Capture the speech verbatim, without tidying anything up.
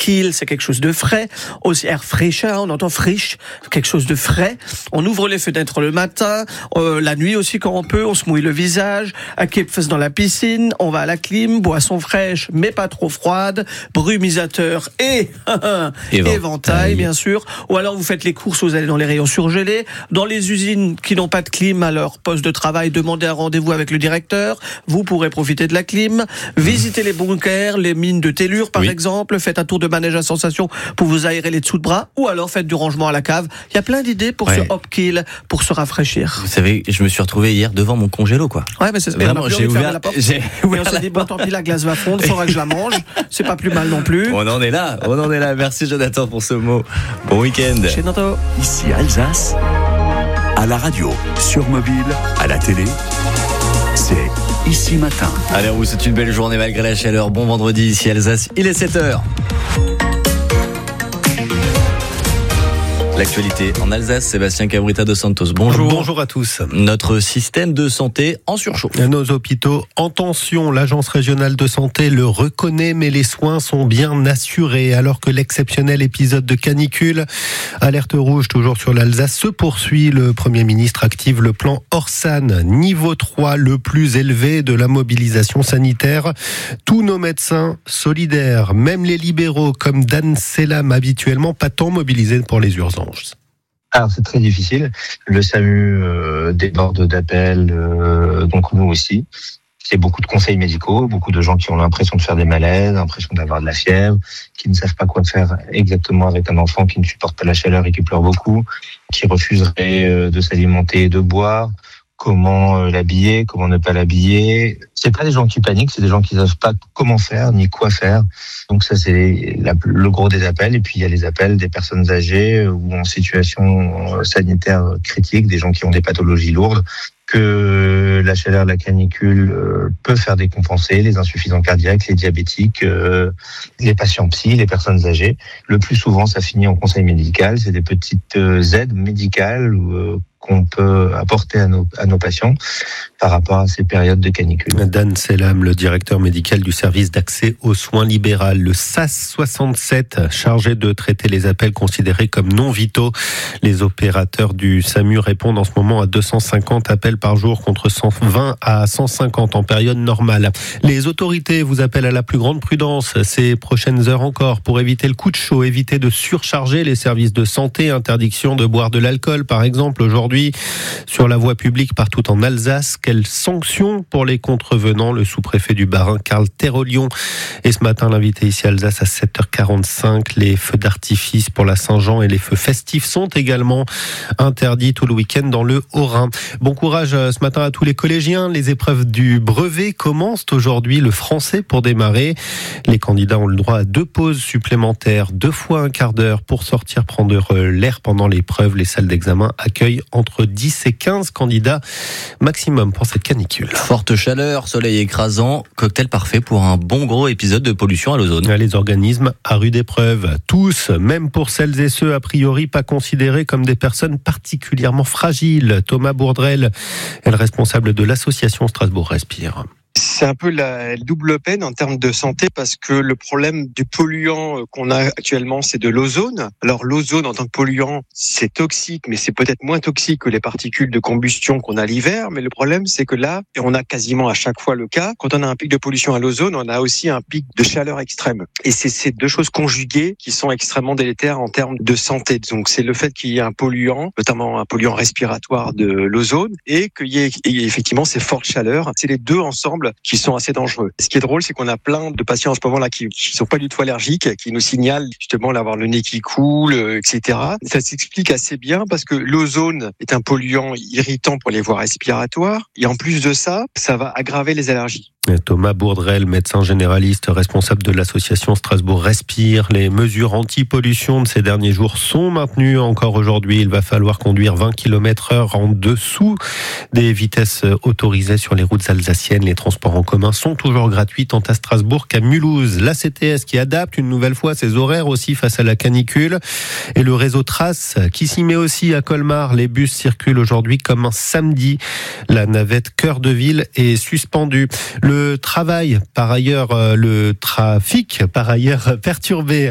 Kiel, c'est quelque chose de frais. Aussi air fraîcheur, on entend friche, quelque chose de frais. On ouvre les fenêtres le matin, euh, la nuit aussi quand on peut, on se mouille le visage, à Kipfes dans la piscine, on va à la clim, boisson fraîche mais pas trop froide, brumisateur et éventail, éventail bien sûr. Ou alors vous faites les courses, vous allez dans les rayons surgelés, dans les usines qui n'ont pas de clim à leur poste de travail, demandez un rendez-vous avec le directeur, vous pourrez profiter de la clim, visitez les bunkers, les mines de tellure par oui. exemple, faites un tour de manège à sensation pour vous aérer les dessous de bras, ou alors faites du rangement à la cave. Il y a plein d'idées pour ouais. ce Hop Kiel, pour se rafraîchir. Vous savez, je me suis retrouvé hier devant mon congélo, quoi. Ouais, mais c'est vraiment, j'ai ouvert la porte. J'ai ouvert et on s'est dit, bon, tant pis, la glace va fondre, il faudra que je la mange. C'est pas plus mal non plus. On en est là, on en est là. Merci Jonathan pour ce mot. Bon week-end. Chez Nanto. Ici Alsace, à la radio, sur mobile, à la télé, c'est Ici Matin. Allez, on vous souhaite une belle journée malgré la chaleur. Bon vendredi ici Alsace, il est sept heures. L'actualité en Alsace, Sébastien Cabrita de Santos. Bonjour. Bonjour à tous. Notre système de santé en surchauffe. Nos hôpitaux en tension. L'Agence régionale de santé le reconnaît, mais les soins sont bien assurés. Alors que l'exceptionnel épisode de canicule, alerte rouge toujours sur l'Alsace, se poursuit. Le Premier ministre active le plan Orsan, niveau trois, le plus élevé de la mobilisation sanitaire. Tous nos médecins solidaires, même les libéraux comme Dan Selam, habituellement pas tant mobilisés pour les urgences. Alors c'est très difficile. Le SAMU euh, déborde d'appels, euh, donc nous aussi. C'est beaucoup de conseils médicaux, beaucoup de gens qui ont l'impression de faire des malaises, l'impression d'avoir de la fièvre, qui ne savent pas quoi faire exactement avec un enfant qui ne supporte pas la chaleur et qui pleure beaucoup, qui refuserait euh, de s'alimenter et de boire. Comment l'habiller, comment ne pas l'habiller. C'est pas des gens qui paniquent, c'est des gens qui savent pas comment faire ni quoi faire. Donc ça c'est la, le gros des appels. Et puis il y a les appels des personnes âgées ou en situation sanitaire critique, des gens qui ont des pathologies lourdes, que la chaleur, la canicule euh, peut faire décompenser, les insuffisants cardiaques, les diabétiques, euh, les patients psy, les personnes âgées. Le plus souvent, ça finit en conseil médical. C'est des petites euh, aides médicales euh, qu'on peut apporter à nos, à nos patients par rapport à ces périodes de canicule. Dan Selam, le directeur médical du service d'accès aux soins libéral, le S A S soixante-sept, chargé de traiter les appels considérés comme non vitaux. Les opérateurs du SAMU répondent en ce moment à deux cent cinquante appels par jour contre cent vingt à cent cinquante en période normale. Les autorités vous appellent à la plus grande prudence ces prochaines heures encore pour éviter le coup de chaud, éviter de surcharger les services de santé, interdiction de boire de l'alcool par exemple aujourd'hui sur la voie publique partout en Alsace. Quelles sanctions pour les contrevenants? Le sous-préfet du Bas-Rhin, Karl Terolion. Et ce matin, l'invité ici à Alsace à sept heures quarante-cinq. Les feux d'artifice pour la Saint-Jean et les feux festifs sont également interdits tout le week-end dans le Haut-Rhin. Bon courage ce matin à tous les collégiens. Les épreuves du brevet commencent aujourd'hui. Le français pour démarrer. Les candidats ont le droit à deux pauses supplémentaires, deux fois un quart d'heure pour sortir prendre l'air pendant l'épreuve. Les salles d'examen accueillent entre dix et quinze candidats maximum pour cette canicule. Forte chaleur, soleil écrasant, cocktail parfait pour un bon gros épisode de pollution à l'ozone. Les organismes à rude épreuve, tous, même pour celles et ceux a priori pas considérés comme des personnes particulièrement fragiles. Thomas Bourdrel est le responsable de l'association Strasbourg Respire. C'est un peu la double peine en termes de santé parce que le problème du polluant qu'on a actuellement, c'est de l'ozone. Alors l'ozone en tant que polluant, c'est toxique, mais c'est peut-être moins toxique que les particules de combustion qu'on a l'hiver. Mais le problème, c'est que là, et on a quasiment à chaque fois le cas, quand on a un pic de pollution à l'ozone, on a aussi un pic de chaleur extrême. Et c'est ces deux choses conjuguées qui sont extrêmement délétères en termes de santé. Donc c'est le fait qu'il y ait un polluant, notamment un polluant respiratoire de l'ozone, et qu'il y ait effectivement ces fortes chaleurs. C'est les deux ensemble qui sont assez dangereux. Ce qui est drôle, c'est qu'on a plein de patients en ce moment-là qui ne sont pas du tout allergiques, qui nous signalent justement d'avoir le nez qui coule, et cetera. Ça s'explique assez bien parce que l'ozone est un polluant irritant pour les voies respiratoires. Et en plus de ça, ça va aggraver les allergies. Thomas Bourdrel, médecin généraliste, responsable de l'association Strasbourg Respire. Les mesures anti-pollution de ces derniers jours sont maintenues encore aujourd'hui. Il va falloir conduire vingt kilomètres heure en dessous des vitesses autorisées sur les routes alsaciennes. Les transports en commun sont toujours gratuits tant à Strasbourg qu'à Mulhouse. L'A C T S qui adapte une nouvelle fois ses horaires aussi face à la canicule. Et le réseau Trace qui s'y met aussi à Colmar. Les bus circulent aujourd'hui comme un samedi. La navette Cœur de Ville est suspendue. Le travail, par ailleurs, le trafic, par ailleurs perturbé